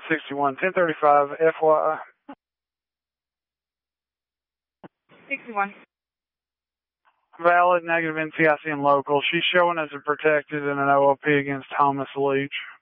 61, 1035, FYI. 61. Valid, negative NCIC and local. She's showing as a protected in an OLP against Thomas Leach.